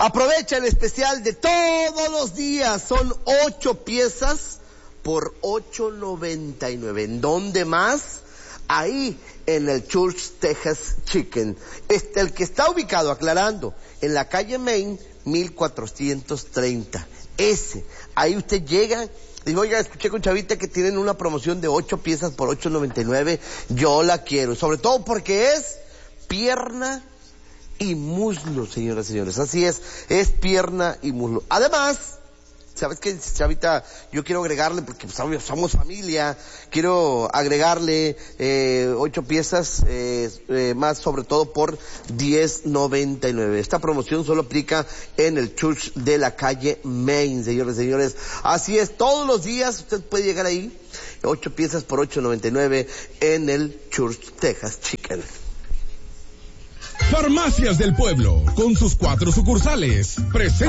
Aprovecha el especial de todos los días. Son 8 piezas por $8.99. ¿En dónde más? Ahí en el Church Texas Chicken. El que está ubicado, aclarando, en la calle Main, 1430. Ahí usted llega. Digo, oiga, escuché con Chavita que tienen una promoción de 8 piezas por $8.99. Yo la quiero, sobre todo porque es pierna y muslo, señoras y señores. Así es pierna y muslo. Además, ¿sabes qué, Chavita? Yo quiero agregarle, porque somos familia, quiero agregarle 8 piezas más, sobre todo por $10.99. Esta promoción solo aplica en el Church de la calle Main, señores y señores. Así es, todos los días usted puede llegar ahí, 8 piezas por $8.99 en el Church Texas Chicken. Farmacias del Pueblo, con sus 4 sucursales,